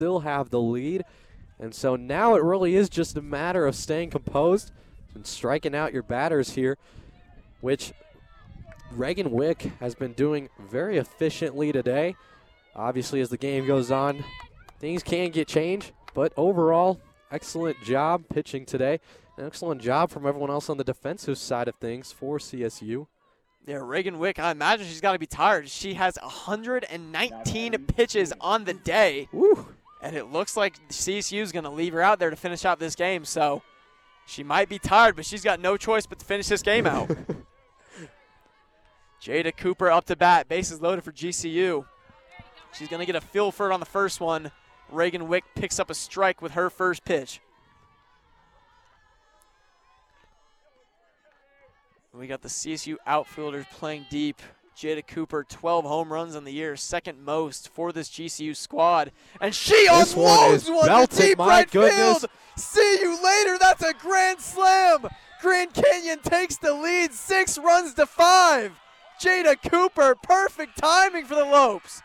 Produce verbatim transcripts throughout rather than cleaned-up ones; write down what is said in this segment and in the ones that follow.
still have the lead. And so now it really is just a matter of staying composed and striking out your batters here, which Reagan Wick has been doing very efficiently today. Obviously, as the game goes on, things can get changed, but overall, excellent job pitching today. An excellent job from everyone else on the defensive side of things for C S U. Yeah, Reagan Wick, I imagine she's got to be tired. She has one hundred nineteen pitches on the day. Woo. And it looks like C S U is going to leave her out there to finish out this game. So she might be tired, but she's got no choice but to finish this game out. Jada Cooper up to bat. Bases loaded for G C U. She's going to get a feel for it on the first one. Reagan Wick picks up a strike with her first pitch. We got the C S U outfielders playing deep. Jada Cooper, twelve home runs on the year, second most for this G C U squad. And she this unloads one, one, one to deep my right goodness. field. See you later. That's a grand slam. Grand Canyon takes the lead, six runs to five. Jada Cooper, perfect timing for the Lopes.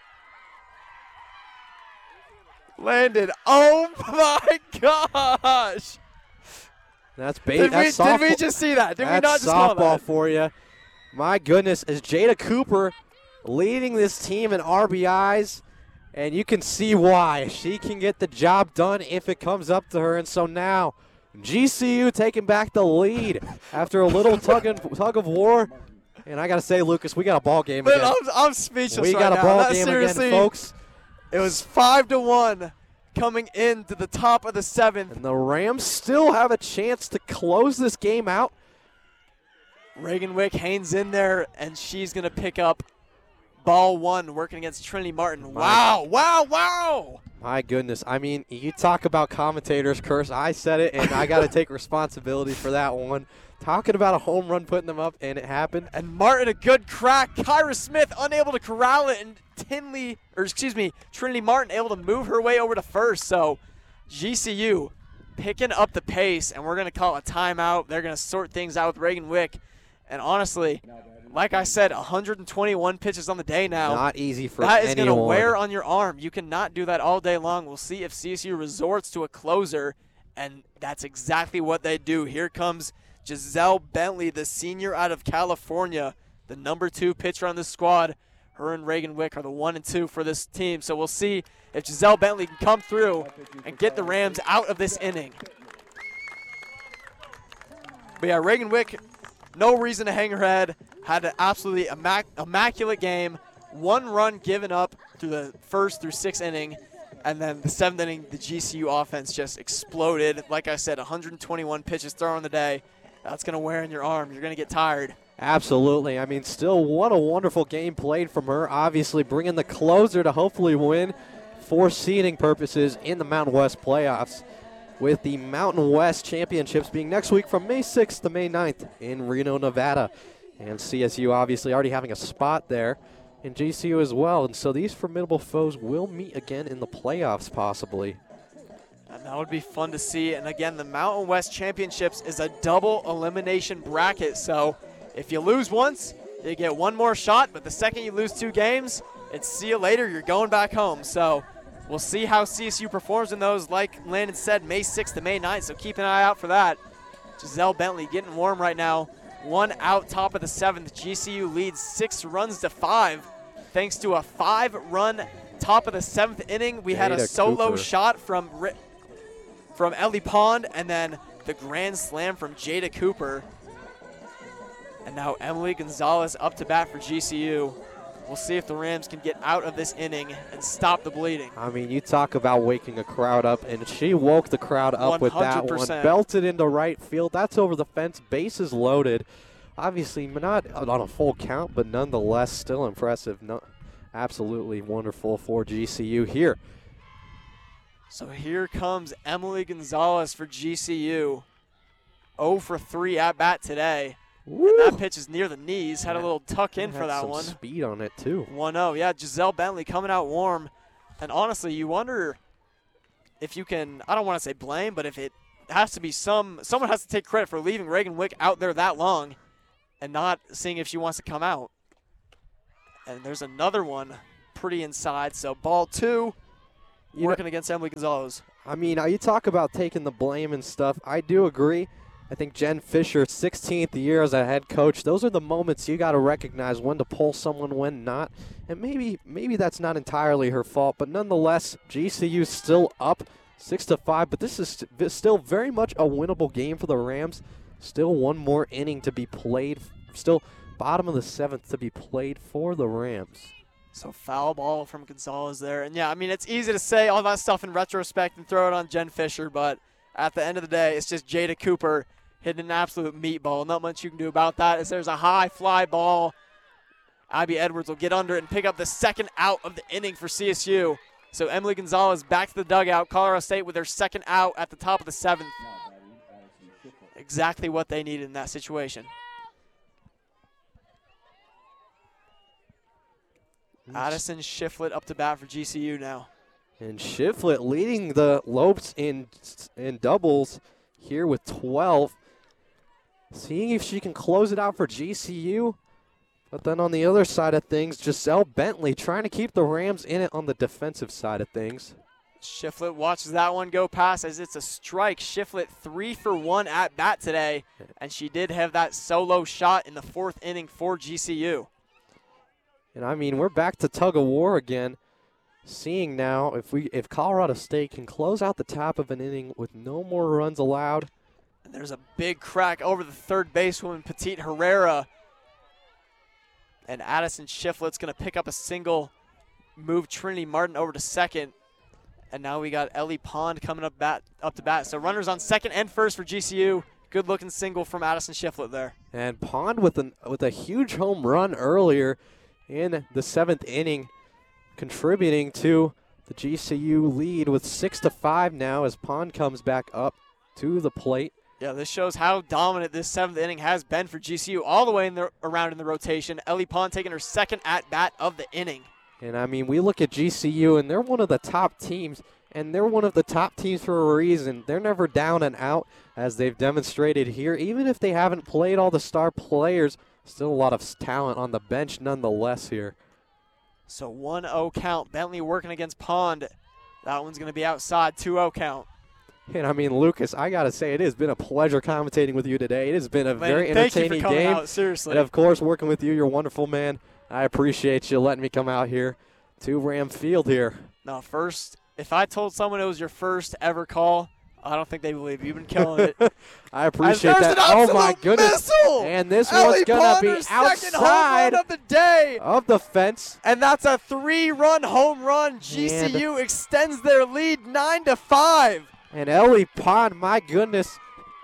Landed. Oh my gosh. That's bait. Did, that's we, did we softball. just see that? Did That's we not just call softball that? for you. My goodness, is Jada Cooper leading this team in R B Is, and you can see why. She can get the job done if it comes up to her, and so now G C U taking back the lead after a little tug, and, tug of war. And I got to say, Lucas, we got a ball game But again. I'm, I'm speechless we right got a now. ball That game seriously, again, folks. It was five to one coming into the top of the seventh. And the Rams still have a chance to close this game out. Reagan Wick hangs in there, and she's going to pick up ball one working against Trinity Martin. Wow, wow, wow. My goodness. I mean, you talk about commentators curse. I said it, and I got to take responsibility for that one. Talking about a home run, putting them up, and it happened. And Martin, a good crack. Kyra Smith unable to corral it, and Tinley, or excuse me, Trinity Martin able to move her way over to first. So G C U picking up the pace, and we're going to call a timeout. They're going to sort things out with Reagan Wick. And honestly, like I said, one hundred twenty-one pitches on the day now. Not easy for That is anyone. going to wear on your arm. You cannot do that all day long. We'll see if C S U resorts to a closer, and that's exactly what they do. Here comes Giselle Bentley, the senior out of California, the number two pitcher on this squad. Her and Reagan Wick are the one and two for this team. So we'll see if Giselle Bentley can come through and get the Rams out of this inning. But yeah, Reagan Wick, no reason to hang her head. Had an absolutely immac immaculate game. One run given up through the first through sixth inning. And then the seventh inning, the G C U offense just exploded. Like I said, one hundred twenty-one pitches thrown on the day. That's going to wear on your arm. You're going to get tired. Absolutely. I mean, still, what a wonderful game played from her. Obviously, bringing the closer to hopefully win for seeding purposes in the Mountain West playoffs, with the Mountain West Championships being next week from May sixth to May ninth in Reno, Nevada. And C S U obviously already having a spot there, and G C U as well. And so these formidable foes will meet again in the playoffs possibly. And that would be fun to see. And again, the Mountain West Championships is a double elimination bracket. So if you lose once, you get one more shot. But the second you lose two games, it's see you later. You're going back home. So we'll see how C S U performs in those. Like Landon said, May sixth to May ninth. So keep an eye out for that. Giselle Bentley getting warm right now. One out, top of the seventh. G C U leads six runs to five. Thanks to a five-run top of the seventh inning. We had a Jada solo Cooper. shot from from Ellie Pond, and then the grand slam from Jada Cooper. And now Emily Gonzalez up to bat for G C U. We'll see if the Rams can get out of this inning and stop the bleeding. I mean, you talk about waking a crowd up, and she woke the crowd up with that one hundred one. percent. Belted into right field. That's over the fence. Bases loaded. Obviously, not on a full count, but nonetheless still impressive. No, absolutely wonderful for G C U here. So here comes Emily Gonzalez for G C U. oh for three at bat today. And that pitch is near the knees. Had a little tuck in Had for that some one. speed on it, too. one oh. Yeah, Giselle Bentley coming out warm. And honestly, you wonder if you can, I don't want to say blame, but if it has to be some, someone has to take credit for leaving Reagan Wick out there that long and not seeing if she wants to come out. And there's another one pretty inside. So ball two. You working know, against Emily Gonzalez. I mean, you talk about taking the blame and stuff. I do agree. I think Jen Fisher, sixteenth year as a head coach, those are the moments you got to recognize when to pull someone, when not. And maybe maybe that's not entirely her fault, but nonetheless, G C U's still up six to five, but this is st- still very much a winnable game for the Rams. Still one more inning to be played. Still bottom of the seventh to be played for the Rams. So foul ball from Gonzalez there. And, yeah, I mean, it's easy to say all that stuff in retrospect and throw it on Jen Fisher, but at the end of the day, it's just Jada Cooper hitting an absolute meatball. Not much you can do about that. As there's a high fly ball, Abby Edwards will get under it and pick up the second out of the inning for C S U. So Emily Gonzalez back to the dugout. Colorado State with their second out at the top of the seventh. Exactly what they needed in that situation. Addison Shiflett up to bat for G C U now. And Shiflett leading the Lopes in in doubles here with twelve. Seeing if she can close it out for G C U. But then on the other side of things, Giselle Bentley trying to keep the Rams in it on the defensive side of things. Shiflett watches that one go past as it's a strike. Shiflett three for one at bat today, and she did have that solo shot in the fourth inning for G C U. And I mean, we're back to tug of war again. Seeing now if we if Colorado State can close out the top of an inning with no more runs allowed. And there's a big crack over the third basewoman, Petite Herrera. And Addison Shiflett's going to pick up a single, move Trinity Martin over to second. And now we got Ellie Pond coming up bat up to bat. So runners on second and first for G C U. Good looking single from Addison Shiflett there. And Pond with an with a huge home run earlier in the seventh inning, contributing to the G C U lead with six to five now as Pond comes back up to the plate. Yeah, this shows how dominant this seventh inning has been for G C U all the way in the around in the rotation. Ellie Pond taking her second at bat of the inning. And I mean, we look at G C U and they're one of the top teams, and they're one of the top teams for a reason. They're never down and out as they've demonstrated here. Even if they haven't played all the star players, still a lot of talent on the bench nonetheless here. So one oh count. Bentley working against Pond. That one's going to be outside, two oh count. And I mean, Lucas, I got to say, it has been a pleasure commentating with you today. It has been a Man, very thank you entertaining for coming game. Out, seriously. And of course, working with you, you're a wonderful man. I appreciate you letting me come out here to Ram Field here. No, first, if I told someone it was your first ever call, I don't think they believe you. You've been killing it. I appreciate that. Oh my goodness! Missile. And this Ellie one's gonna be Ponder's second home outside run of the day, of the fence, and that's a three-run home run. G C U and extends their lead nine to five. And Ellie Pond, my goodness,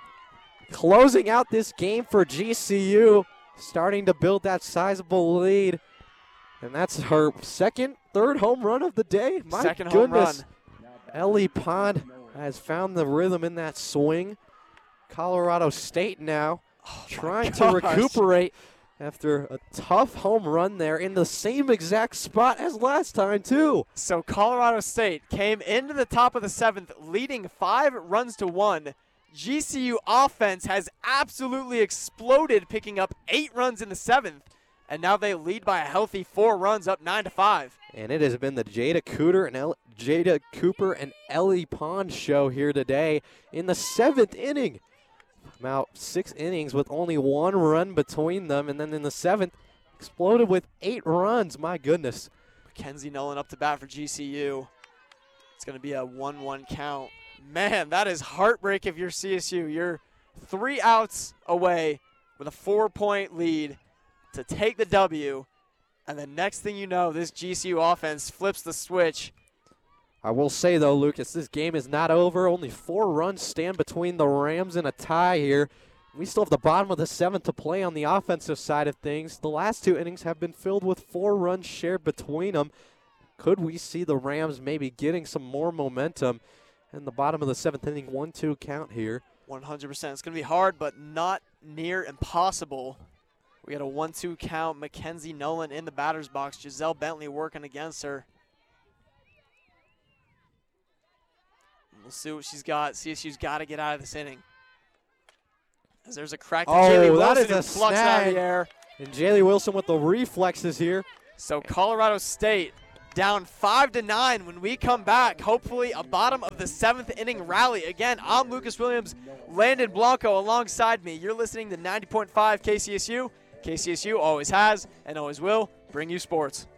closing out this game for G C U, starting to build that sizable lead, and that's her second, third home run of the day. My second goodness. home run. Ellie Pond has found the rhythm in that swing. Colorado State now oh trying to recuperate after a tough home run there in the same exact spot as last time, too. So Colorado State came into the top of the seventh, leading five runs to one. G C U offense has absolutely exploded, picking up eight runs in the seventh, and now they lead by a healthy four runs, up nine to five. And it has been the Jada Cooter and El- Jada Cooper and Ellie Pond show here today in the seventh inning. Now six innings with only one run between them, and then in the seventh, exploded with eight runs. My goodness. Mackenzie Nolan up to bat for G C U. It's going to be a one one count. Man, that is heartbreak if you're C S U. You're three outs away with a four-point lead to take the W, and the next thing you know, this G C U offense flips the switch. I will say, though, Lucas, this game is not over. Only four runs stand between the Rams and a tie here. We still have the bottom of the seventh to play on the offensive side of things. The last two innings have been filled with four runs shared between them. Could we see the Rams maybe getting some more momentum in the bottom of the seventh inning, one two count here? one hundred percent. It's going to be hard, but not near impossible. We got a one two count. Mackenzie Nolan in the batter's box. Giselle Bentley working against her. We'll see what she's got. C S U's got to get out of this inning. As there's a crack to Oh, Jaylee that Wilson is a who plucks it out of snag. the air. And Jaylee Wilson with the reflexes here. So Colorado State down five to nine. When we come back, hopefully a bottom of the seventh inning rally. Again, I'm Lucas Williams, Landon Blanco alongside me. You're listening to ninety point five K C S U. K C S U always has and always will bring you sports.